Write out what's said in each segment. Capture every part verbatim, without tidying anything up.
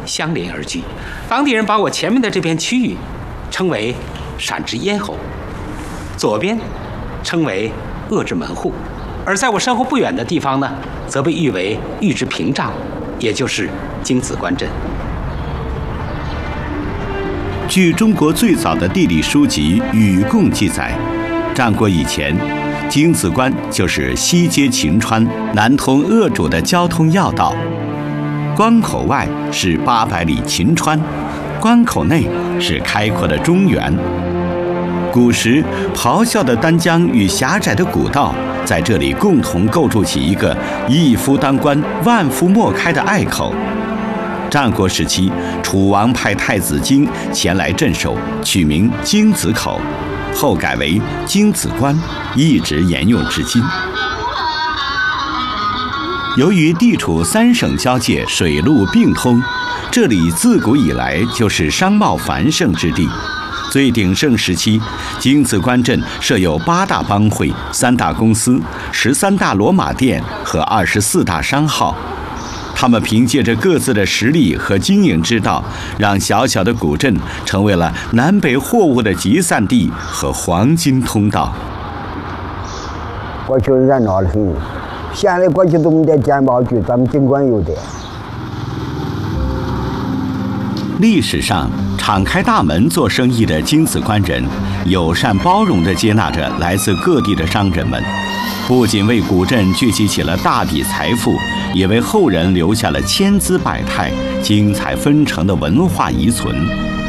相连而居。当地人把我前面的这片区域称为陕之咽喉，左边称为鄂之门户，而在我身后不远的地方呢，则被誉为豫之屏障，也就是京子关镇。 据中国最早的地理书籍《禹贡》记载，战国以前，京子关就是西接秦川、南通鄂主的交通要道。关口外是八百里秦川，关口内是开阔的中原。古时，咆哮的丹江与狭窄的古道在这里共同构筑起一个一夫当关、万夫莫开的隘口。战国时期，楚王派太子京前来镇守，取名京子口，后改为京子关，一直沿用至今。由于地处三省交界，水陆并通，这里自古以来就是商贸繁盛之地。最鼎盛时期，京子关镇设有八大帮会、三大公司、十三大骡马店和二十四大商号。他们凭借着各自的实力和经营之道，让小小的古镇成为了南北货物的集散地和黄金通道。 过去热闹的很，现在过去都没得电报局，咱们尽管有的。 历史上，敞开大门做生意的京子关人，友善包容地接纳着来自各地的商人们，不仅为古镇聚集起了大笔财富，也为后人留下了千姿百态、精彩纷呈的文化遗存。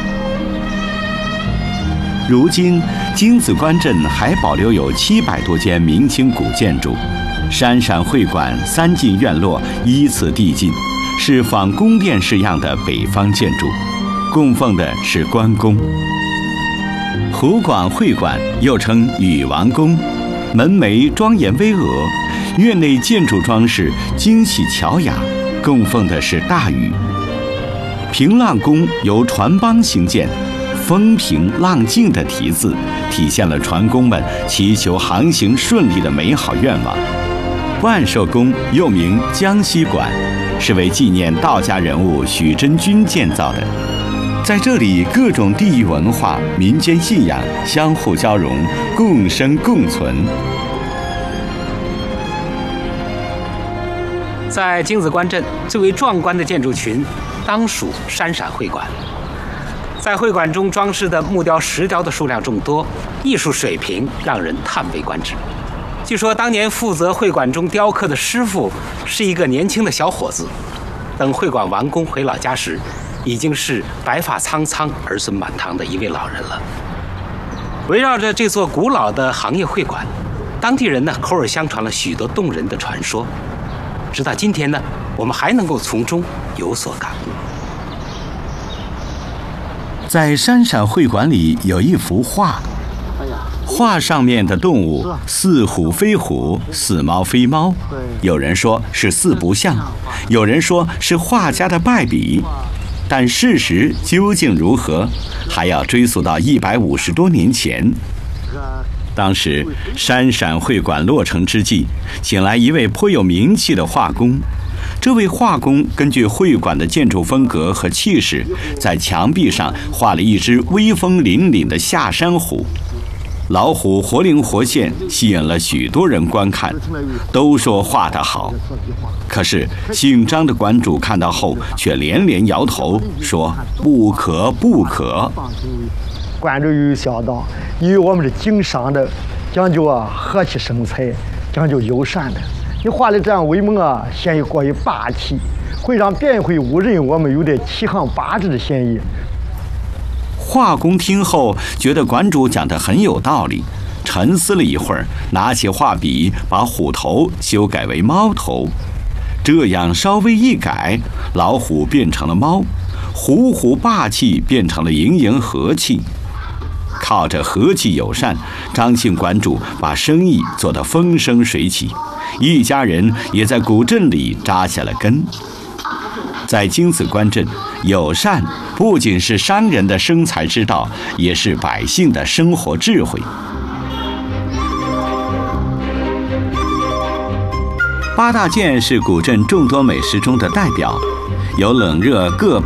如今，京子关镇还保留有七百多间明清古建筑，山陕会馆、三进院落依次递进，是仿宫殿式样的北方建筑，供奉的是关公。湖广会馆又称禹王宫，门楣庄严巍峨，院内建筑装饰精细巧雅，供奉的是大禹。平浪宫由船帮兴建，风平浪静的题字体现了船工们祈求航行顺利的美好愿望。万寿宫又名江西馆，是为纪念道家人物许真君建造的。在这里，各种地域文化、民间信仰相互交融，共生共存。 在京子关镇最为壮观的建筑群，当属山陕会馆。在会馆中装饰的木雕、石雕的数量众多，艺术水平让人叹为观止。据说当年负责会馆中雕刻的师傅是一个年轻的小伙子，等会馆完工回老家时，已经是白发苍苍、儿孙满堂的一位老人了。围绕着这座古老的行业会馆，当地人呢口耳相传了许多动人的传说，直到今天呢，我们还能够从中有所感悟。 在山陕会馆里有一幅画，画上面的动物似虎非虎，似猫非猫，有人说是四不像，有人说是画家的败笔，但事实究竟如何，还要追溯到一百五十多年前。当时山陕会馆落成之际，请来一位颇有名气的画工。这位画工根据会馆的建筑风格和气势，在墙壁上画了一只威风凛凛的下山虎。老虎活灵活现，吸引了许多人观看，都说画得好。可是姓张的馆主看到后却连连摇头，说不可不可。 馆主有想到，因为我们是经商的，讲究啊和气生财，讲究友善的。你画的这样威猛啊，嫌疑过于霸气，会让别人会误认我们有点欺行霸制的嫌疑。 画工听后觉得馆主讲得很有道理，沉思了一会儿，拿起画笔把虎头修改为猫头，这样稍微一改，老虎变成了猫，虎虎霸气变成了盈盈和气。靠着和气友善，张姓馆主把生意做得风生水起，一家人也在古镇里扎下了根。在京子关镇，友善不仅是商人的生财之道，也是百姓的生活智慧。八大件是古镇众多美食中的代表，有冷热各